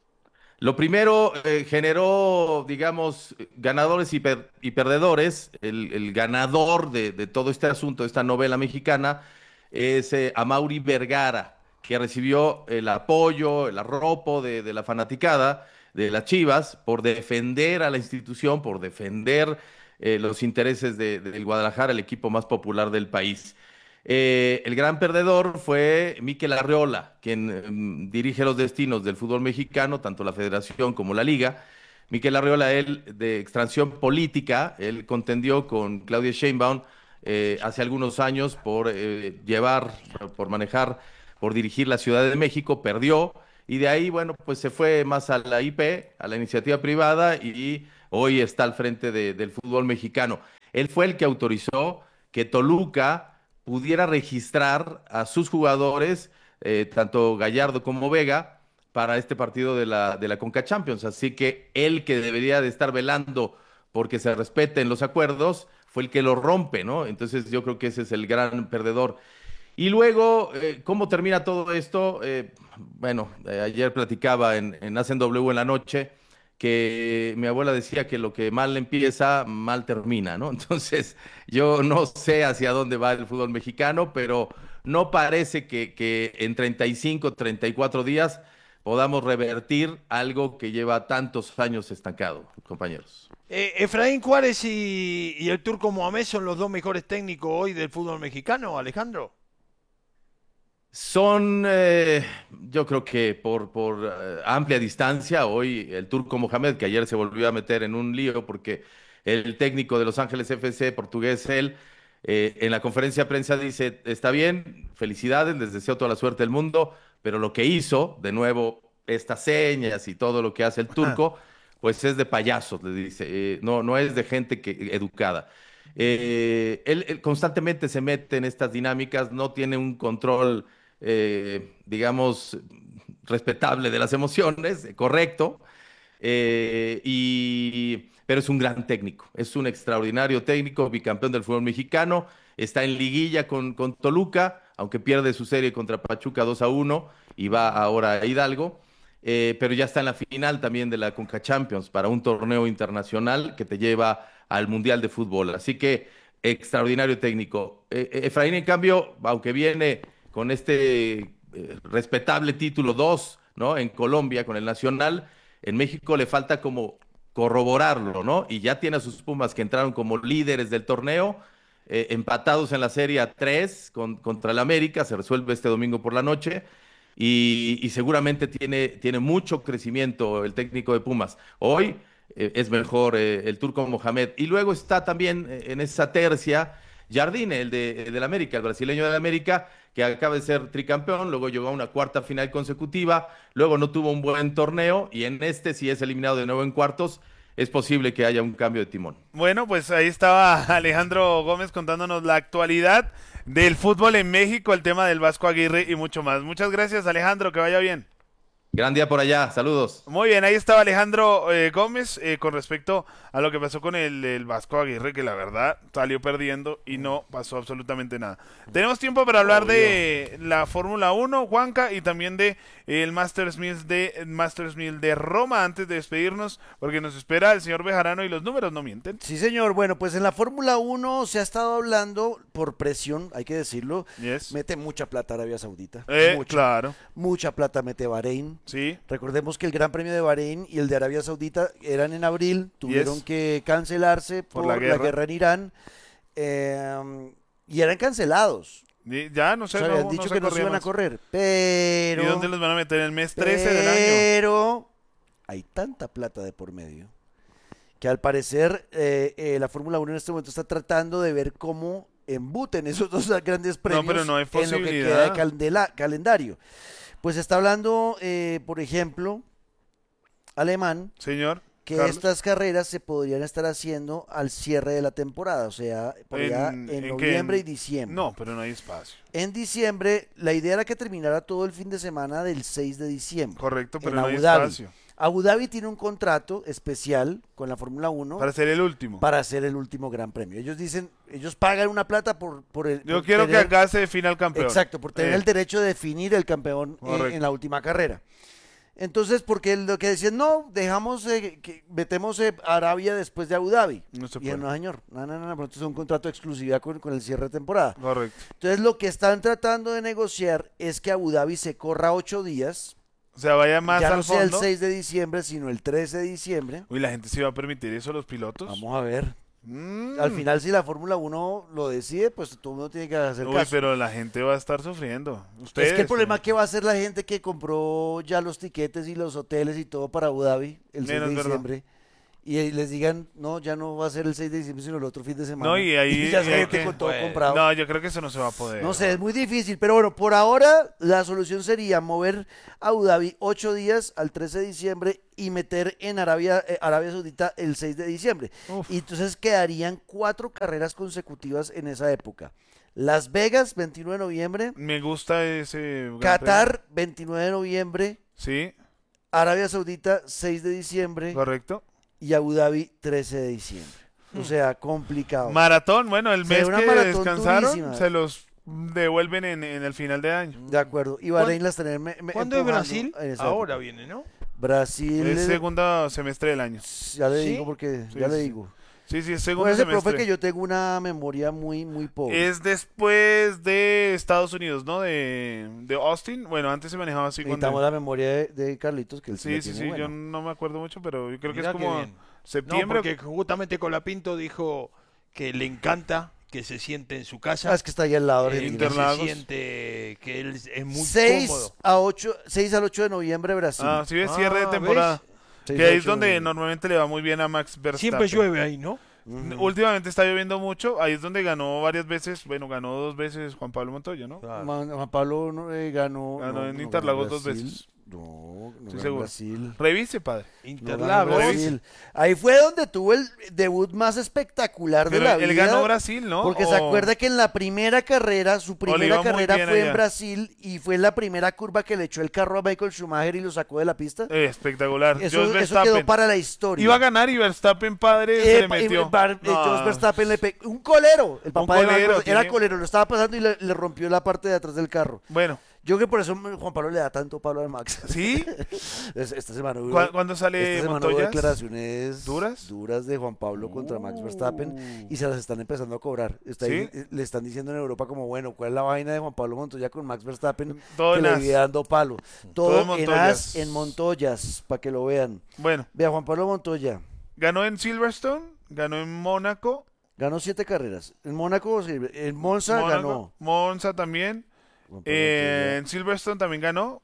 Lo primero eh, generó, digamos, ganadores y, per- y perdedores. El, el ganador de, de todo este asunto, de esta novela mexicana, es eh, Amaury Vergara, que recibió el apoyo, el arropo de, de la fanaticada de las Chivas por defender a la institución, por defender eh, los intereses de- del Guadalajara, el equipo más popular del país. Eh, el gran perdedor fue Mikel Arriola, quien mm, dirige los destinos del fútbol mexicano, tanto la federación como la liga, Miquel Arriola, él de extracción política, él contendió con Claudia Sheinbaum eh, hace algunos años por eh, llevar, por manejar, por dirigir la Ciudad de México, perdió y de ahí, bueno, pues se fue más a la I P, a la iniciativa privada y hoy está al frente de- del fútbol mexicano. Él fue el que autorizó que Toluca pudiera registrar a sus jugadores, eh, tanto Gallardo como Vega, para este partido de la, de la Conca Champions. Así que él que debería de estar velando porque se respeten los acuerdos, fue el que lo rompe, ¿no? Entonces yo creo que ese es el gran perdedor. Y luego, eh, ¿cómo termina todo esto? Eh, bueno, eh, ayer platicaba en, en Hacen W en la noche que mi abuela decía que lo que mal empieza, mal termina, ¿no? Entonces, yo no sé hacia dónde va el fútbol mexicano, pero no parece que, que en treinta y cinco, treinta y cuatro días podamos revertir algo que lleva tantos años estancado, compañeros. Eh, Efraín Juárez y, y el Turco Mohamed son los dos mejores técnicos hoy del fútbol mexicano, Alejandro. Son, eh, yo creo que por, por eh, amplia distancia, hoy el Turco Mohamed, que ayer se volvió a meter en un lío porque el técnico de Los Ángeles F C, portugués él, eh, en la conferencia de prensa dice, está bien, felicidades, les deseo toda la suerte del mundo, pero lo que hizo, de nuevo, estas señas y todo lo que hace el turco, pues es de payasos, le dice, eh, no, no es de gente que, educada. Eh, él, él constantemente se mete en estas dinámicas, no tiene un control eh, digamos, respetable de las emociones, eh, correcto, eh, y, pero es un gran técnico, es un extraordinario técnico, bicampeón del fútbol mexicano, está en liguilla con, con Toluca, aunque pierde su serie contra Pachuca dos a uno y va ahora a Hidalgo, eh, pero ya está en la final también de la Conca Champions para un torneo internacional que te lleva al Mundial de Fútbol. Así que extraordinario técnico. Eh, eh, Efraín, en cambio, aunque viene con este eh, respetable título dos, ¿no? En Colombia con el Nacional, en México le falta como corroborarlo, ¿no? Y ya tiene a sus Pumas que entraron como líderes del torneo, eh, empatados en la serie a tres con, contra el América, se resuelve este domingo por la noche. Y, y seguramente tiene, tiene mucho crecimiento el técnico de Pumas. Hoy eh, es mejor eh, el Turco Mohamed. Y luego está también eh, en esa tercia Jardine, el de, el del América, el brasileño del América, que acaba de ser tricampeón, luego llegó a una cuarta final consecutiva, luego no tuvo un buen torneo y en este, si es eliminado de nuevo en cuartos, es posible que haya un cambio de timón. Bueno, pues ahí estaba Alejandro Gómez contándonos la actualidad del fútbol en México, el tema del Vasco Aguirre y mucho más. Muchas gracias, Alejandro, que vaya bien. Gran día por allá, saludos. Muy bien, ahí estaba Alejandro eh, Gómez eh, con respecto a lo que pasó con el, el Vasco Aguirre, que la verdad salió perdiendo y no pasó absolutamente nada. Tenemos tiempo para hablar Obvio. de la Fórmula uno, Juanca, y también de eh, el Masters Mills de Masters Mill de Roma antes de despedirnos, porque nos espera el señor Bejarano y los números no mienten. Sí, señor. Bueno, pues en la Fórmula uno se ha estado hablando por presión, hay que decirlo. Yes. Mete mucha plata Arabia Saudita. Eh, mucha, claro, mucha plata mete Bahrein. sí. Recordemos que el Gran Premio de Bahrein y el de Arabia Saudita eran en abril, tuvieron Yes. que cancelarse por, Por la la, guerra. guerra. en Irán eh, y eran cancelados. Y ya no O sé, sea, no, habían no dicho se que no se corría iban a más. correr, pero... ¿Y dónde los van a meter? En el mes trece del año. Pero hay tanta plata de por medio que al parecer eh, eh, la Fórmula uno en este momento está tratando de ver cómo embuten esos dos grandes premios pero no hay en lo que posibilidad. queda de candela- calendario. Pues está hablando, eh, por ejemplo, Alemán, Señor. que Carlos. estas carreras se podrían estar haciendo al cierre de la temporada, o sea, por allá en, ¿en qué? noviembre En- y diciembre. No, pero no hay espacio. En diciembre, la idea era que terminara todo el fin de semana del seis de diciembre. Correcto, pero en no hay Abu Dhabi. espacio. Abu Dhabi tiene un contrato especial con la Fórmula uno Para ser el último. para hacer el último Gran Premio. Ellos dicen, ellos pagan una plata por, por el... Yo por quiero tener- que acá se defina el campeón. Exacto, por tener Eh, el derecho de definir el campeón en, Correcto. en la última carrera. Entonces, porque lo que decían, no, dejamos, eh, que metemos eh, Arabia después de Abu Dhabi. No se Y él, puede. no, señor, no, no, no, no, pero esto es un contrato de exclusividad con, con el cierre de temporada. Correcto. Entonces, lo que están tratando de negociar es que Abu Dhabi se corra ocho días, O sea, vaya más ya al no sea el fondo. seis de diciembre, sino el trece de diciembre. Uy, la gente sí va a permitir eso, los pilotos. Vamos a ver. Mm. Al final, si la Fórmula uno lo decide, pues todo el mundo tiene que hacer Uy, caso. pero la gente va a estar sufriendo. Ustedes. Es que el problema eh, que va a ser la gente que compró ya los tiquetes y los hoteles y todo para Abu Dhabi el seis Menos de verdad. diciembre. y les digan, no, ya no va a ser el seis de diciembre, sino el otro fin de semana. No, y ahí- ya y se hay gente que- con todo bueno, comprado. No, yo creo que eso no se va a poder. No sé, es muy difícil, pero bueno, por ahora la solución sería mover a Abu Dhabi ocho días al trece de diciembre y meter en Arabia, eh, Arabia Saudita el seis de diciembre. Uf. Y entonces quedarían cuatro carreras consecutivas en esa época. Las Vegas, veintinueve de noviembre, Me gusta ese. Gran Qatar, veintinueve de noviembre, Premio. Sí, Arabia Saudita, seis de diciembre correcto. y Abu Dhabi, trece de diciembre. O sea, complicado. Maratón, bueno, el Se ve mes una que maratón descansaron durísima. se los devuelven en, en el final de año. De acuerdo. Y Bahrein las tener me- me- ¿Cuándo es empujando Brasil? en esa Ahora época. viene, ¿no? Brasil. Es segundo semestre del año. Ya le ¿Sí? digo porque, Sí, ya le sí. digo. Sí, sí, es Pues segundo ese semestre. profe que yo tengo una memoria muy, muy pobre. Es después de Estados Unidos, ¿no? De, de Austin. Bueno, antes se manejaba así. Necesitamos cuando- la memoria de, de Carlitos, que él sí, Sí, la sí, tiene sí, buena. yo no me acuerdo mucho, pero yo creo que Mirá es qué como bien. No, septiembre. porque justamente Colapinto dijo que le encanta que se siente en su casa. Ah, es que está ahí al lado. eh, Argentina. que se Interlagos. siente que él es muy seis cómodo. a ocho, seis al ocho de noviembre, Brasil. Ah, sí, es cierre de Ah, temporada. seis Que a ahí es ocho de donde noviembre. normalmente le va muy bien a Max Verstappen. Siempre llueve ahí, ¿no? Ujú. Últimamente está lloviendo mucho. Ahí es donde ganó varias veces. Bueno, ganó dos veces Juan Pablo Montoya, ¿no? Claro. Juan Juan Pablo no, eh, ganó. Ganó no, en no Interlagos ganó dos Brasil. veces. No, no Estoy ganó seguro. Brasil. Revise, padre. No ganó Interlagos. Brasil. Ahí fue donde tuvo el debut más espectacular de Pero la él vida. ganó Brasil, ¿no? Porque se O- acuerda que en la primera carrera, su le primera iba muy carrera bien fue allá. en Brasil y fue en la primera curva que le echó el carro a Michael Schumacher y lo sacó de la pista. Eh, espectacular. Eso, Jos eso Verstappen. quedó para la historia. Iba a ganar y Verstappen, padre, se Eh, le metió. eh, Bar- eh, No. Jos Verstappen le pegó. Un colero. El papá de Max colero, Verstappen era tiene- colero. Lo estaba pasando y le, le rompió la parte de atrás del carro. Bueno, Yo creo que por eso Juan Pablo le da tanto palo a Max. ¿sí? Es- Esta semana hubo, ¿Cu- ¿Cuándo sale esta semana hubo Montoya? declaraciones ¿Duras? duras de Juan Pablo contra Max Verstappen y se las están empezando a cobrar. Está ¿Sí? ahí, eh, le están diciendo en Europa como, bueno, ¿cuál es la vaina de Juan Pablo Montoya con Max Verstappen? Todo que en le as. vive dando palo. Todo Todo, en en Montoyas. as, en Montoyas, para que lo vean. Bueno, Vea, Juan Pablo Montoya ganó en Silverstone, ganó en Mónaco. ganó siete carreras. En Mónaco, sí, en Monza Mónaco, ganó. Monza también. Juan Pablo Eh, en Montoya, Silverstone también ganó.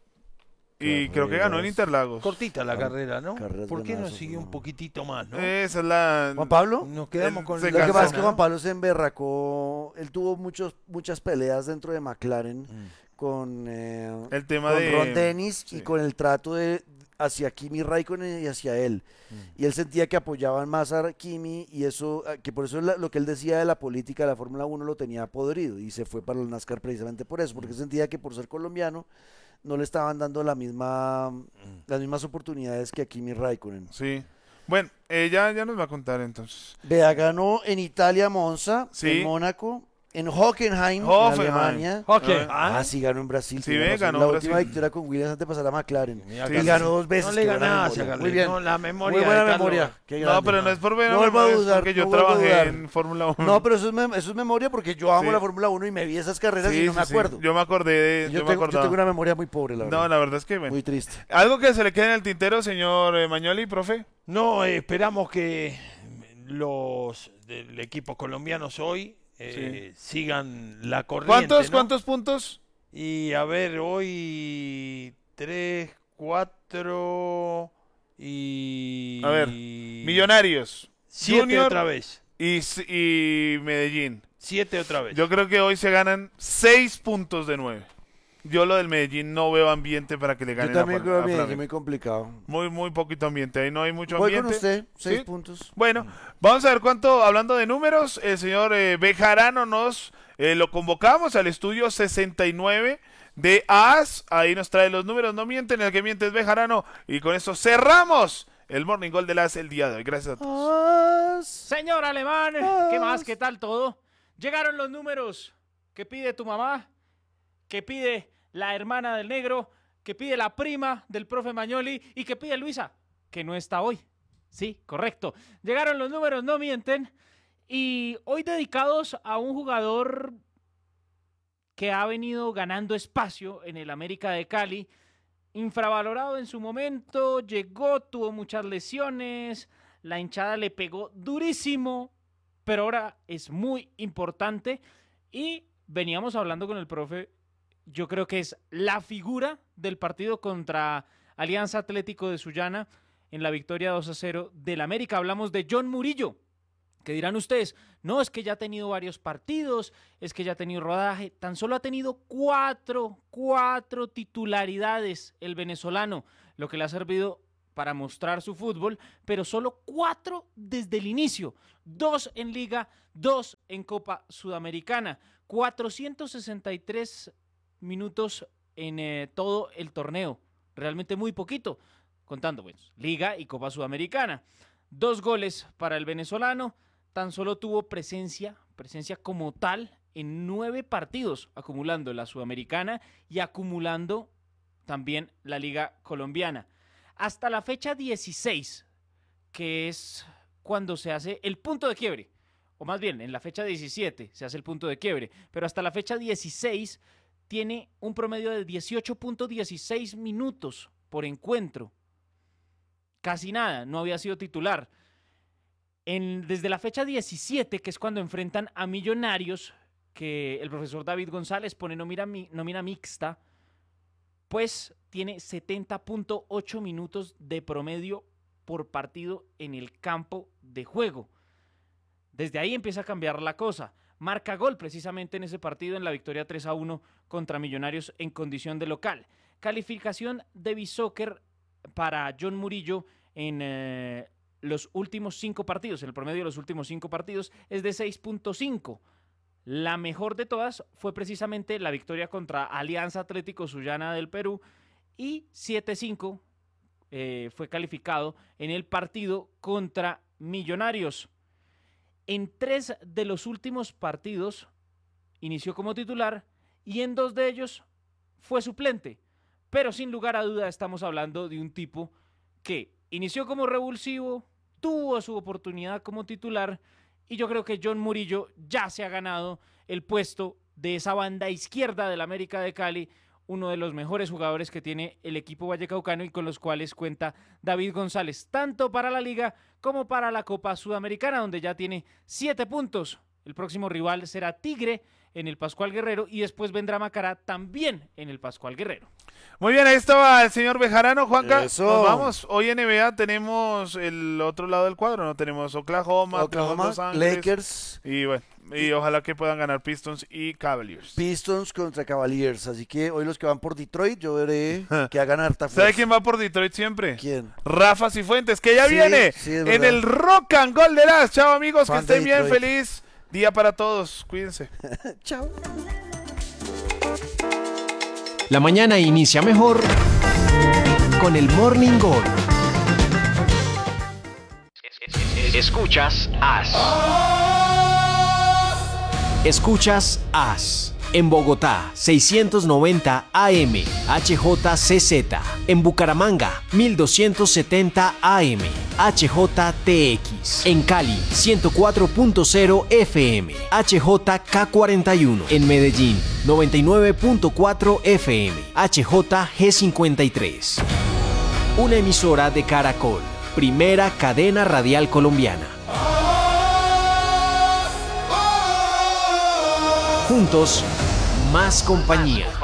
Y creo que ganó en Carreras. Interlagos. Cortita la Car- carrera, ¿no? carreras ¿Por qué no ganazos, siguió no. un poquitito más, no? Esa es la. Juan Pablo. Nos quedamos él con se Lo que cansó, pasa es que ¿no? Juan Pablo se emberracó. Él tuvo muchos, muchas peleas dentro de McLaren Mm. con, eh, El tema con de. Ron Dennis sí. y con el trato de hacia Kimi Raikkonen y hacia él. Mm. Y él sentía que apoyaban más a Kimi y eso, ah, que por eso la- lo que él decía de la política de la Fórmula uno lo tenía podrido y se fue para el NASCAR precisamente por eso, porque Mm. sentía que por ser colombiano no le estaban dando la misma, Mm. las mismas oportunidades que a Kimi Raikkonen. Sí. Bueno, eh, ya, ya nos va a contar entonces. Vea, ganó en Italia Monza, Sí. en Mónaco, en Hockenheim, en Hoffenheim. Alemania. Ok. Ah, Ah, sí, ganó en Brasil. Sí, tiene ve, razón. ganó La en última Brasil. victoria con Williams antes de pasar a McLaren. Mira, Sí, Y Carlos. ganó dos veces. No le qué buena ganás, memoria. Carlos. Muy bien. No, la memoria Muy buena de Carlos. memoria. Qué No, grande. pero no es por ver No vuelvo a dudar, porque yo no vuelvo a trabajé dudar. en Fórmula uno. No, pero eso es, mem- eso es memoria porque yo amo Sí. la Fórmula uno y me vi esas carreras Sí, y no sí, me sí. acuerdo. Yo me acordé de. yo, Yo, me tengo, yo acordaba. tengo una memoria muy pobre, la verdad. No, la verdad es que bueno. Muy triste. ¿Algo que se le quede en el tintero, señor eh, Magnoli, profe? No, eh, esperamos que los del equipo colombianos hoy eh, sigan la corriente. ¿Cuántos, ¿no? cuántos puntos? Y a ver, hoy tres, cuatro y... A ver, Millonarios, Siete Junior otra vez. y, S- y Medellín. Siete otra vez. Yo creo que hoy se ganan seis puntos de nueve. Yo lo del Medellín no veo ambiente para que le Yo ganen también a, creo a que es Flamengo. muy complicado. Muy, muy poquito ambiente. Ahí no hay mucho Voy ambiente. con usted, seis ¿Sí? puntos. Bueno, vamos a ver cuánto, hablando de números, el señor eh, Bejarano nos eh, lo convocamos al estudio sesenta y nueve de A S. Ahí nos trae los números, no mienten, el que miente es Bejarano. Y con eso cerramos el Morning Goal de A S el día de hoy. Gracias a todos. Señor Alemán, ¿qué más? ¿Qué tal todo? Llegaron los números que pide tu mamá, que pide la hermana del negro, que pide la prima del profe Magnoli y que pide Luisa, que no está hoy. Sí, correcto. Llegaron los números, no mienten. Y hoy dedicados a un jugador que ha venido ganando espacio en el América de Cali, infravalorado en su momento, llegó, tuvo muchas lesiones, la hinchada le pegó durísimo, pero ahora es muy importante y veníamos hablando con el profe, yo creo que es la figura del partido contra Alianza Atlético de Sullana, en la victoria dos a cero del América. Hablamos de John Murillo, que dirán ustedes, no, es que ya ha tenido varios partidos, es que ya ha tenido rodaje, tan solo ha tenido cuatro, cuatro titularidades el venezolano, lo que le ha servido para mostrar su fútbol, pero solo cuatro desde el inicio, dos en Liga, dos en Copa Sudamericana, cuatrocientos sesenta y tres minutos en eh, todo el torneo, realmente muy poquito, contando pues, Liga y Copa Sudamericana. Dos goles para el venezolano, tan solo tuvo presencia, presencia como tal en nueve partidos, acumulando la Sudamericana y acumulando también la Liga Colombiana. Hasta la fecha dieciséis, que es cuando se hace el punto de quiebre, o más bien en la fecha diecisiete se hace el punto de quiebre, pero hasta la fecha dieciséis tiene un promedio de dieciocho punto dieciséis minutos por encuentro. Casi nada, no había sido titular. En, desde la fecha diecisiete, que es cuando enfrentan a Millonarios, que el profesor David González pone nómina, nómina mixta, pues tiene setenta punto ocho minutos de promedio por partido en el campo de juego. Desde ahí empieza a cambiar la cosa. Marca gol precisamente en ese partido, en la victoria tres a uno contra Millonarios en condición de local. Calificación de Bisoccer para John Murillo en eh, los últimos cinco partidos, el promedio de los últimos cinco partidos es de seis punto cinco. La mejor de todas fue precisamente la victoria contra Alianza Atlético Sullana del Perú y siete cinco eh, fue calificado en el partido contra Millonarios. En tres de los últimos partidos inició como titular y en dos de ellos fue suplente. Pero sin lugar a duda estamos hablando de un tipo que inició como revulsivo, tuvo su oportunidad como titular y yo creo que John Murillo ya se ha ganado el puesto de esa banda izquierda del América de Cali, uno de los mejores jugadores que tiene el equipo vallecaucano y con los cuales cuenta David González, tanto para la Liga como para la Copa Sudamericana, donde ya tiene siete puntos. El próximo rival será Tigre en el Pascual Guerrero y después vendrá Macará también en el Pascual Guerrero. Muy bien, ahí estaba el señor Bejarano, Juanca. Eso. Nos vamos. Hoy en N B A tenemos el otro lado del cuadro, ¿no? Tenemos Oklahoma, Oklahoma, Los Ángeles, Lakers, y bueno, y ojalá que puedan ganar Pistons y Cavaliers. Pistons contra Cavaliers. Así que hoy los que van por Detroit, yo veré que hagan harta fuerza. ¿Sabe quién va por Detroit siempre? ¿Quién? Rafa Cifuentes, que ya Sí, viene sí, es en verdad. el Rock and Gold de las. Chao amigos, Fan que estén de bien, Detroit. feliz día para todos. Cuídense. Chao. La mañana inicia mejor con el Morning Gol. Escuchas As. Escuchas As. En Bogotá, seiscientos noventa A M, H J C Z. En Bucaramanga, mil doscientos setenta A M, H J T X. En Cali, ciento cuatro punto cero F M, H J K cuarenta y uno. En Medellín, noventa y nueve punto cuatro F M, H J G cincuenta y tres. Una emisora de Caracol, primera cadena radial colombiana. Juntos, más compañía.